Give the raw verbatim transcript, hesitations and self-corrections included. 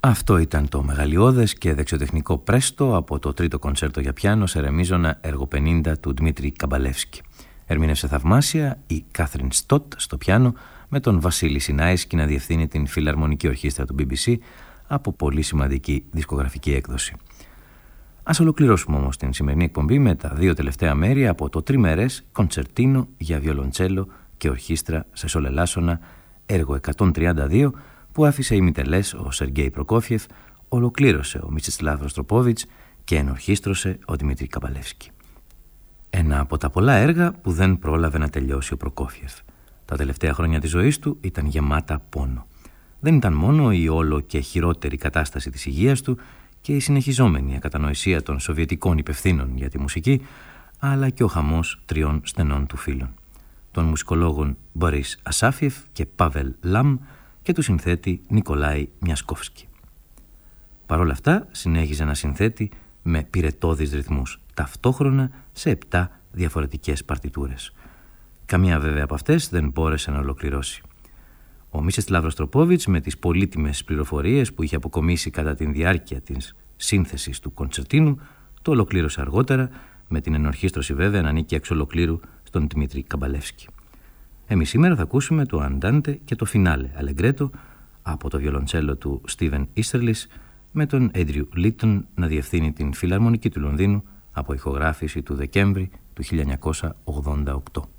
Αυτό ήταν το μεγαλειώδες και δεξιοτεχνικό πρέστο από το τρίτο κονσέρτο για πιάνο σε ρεμίζωνα έργο πενήντα του Δημήτρη Καμπαλεύσκη. Ερμήνευσε θαυμάσια η Κάθριν Στότ στο πιάνο, με τον Βασίλη Σινάισκι να διευθύνει την Φιλαρμονική Ορχήστρα του μπι μπι σι από πολύ σημαντική δισκογραφική έκδοση. Ας ολοκληρώσουμε όμως την σημερινή εκπομπή με τα δύο τελευταία μέρη από το τριμερές κοντσερτίνο για βιολοντσέλο και ορχήστρα σε σολελάσονα, έργο εκατόν τριάντα δύο, που άφησε ημιτελές ο Σεργέη Προκόφιεφ, ολοκλήρωσε ο Μιτσεσλάβ Ροστροπόβιτς και ενορχήστρωσε ο Δημήτρη Καμπαλεύσκη. Ένα από τα πολλά έργα που δεν πρόλαβε να τελειώσει ο Προκόφιεφ. Τα τελευταία χρόνια της ζωής του ήταν γεμάτα πόνο. Δεν ήταν μόνο η όλο και χειρότερη κατάσταση της υγείας του και η συνεχιζόμενη ακατανοησία των σοβιετικών υπευθύνων για τη μουσική, αλλά και ο χαμός τριών στενών του φίλων, των μουσικολόγων Μπορίς Ασάφιεφ και Πάβελ Λαμ και του συνθέτη Νικολάη Μιασκόφσκι. Παρ' όλα αυτά συνέχιζε να συνθέτει με πυρετώδεις ρυθμούς, ταυτόχρονα σε επτά διαφορετικές παρτιτούρες. Καμία βέβαια από αυτές δεν μπόρεσε να ολοκληρώσει. Ο Μιτσεσλάβ Ροστροπόβιτς, με τις πολύτιμες πληροφορίες που είχε αποκομίσει κατά τη διάρκεια της σύνθεσης του κοντσερτίνου, το ολοκλήρωσε αργότερα, με την ενορχήστρωση βέβαια να ανήκει εξ ολοκλήρου στον Δημήτρη Καμπαλεύσκη. Εμείς σήμερα θα ακούσουμε το Αντάντε και το Φινάλε Αλεγκρέτο από το βιολοντσέλο του Στίβεν Ίστερλις, με τον Έντριου Λίτον να διευθύνει την Φιλαρμονική του Λονδίνου από ηχογράφηση του Δεκέμβρη του χίλια εννιακόσια ογδόντα οκτώ.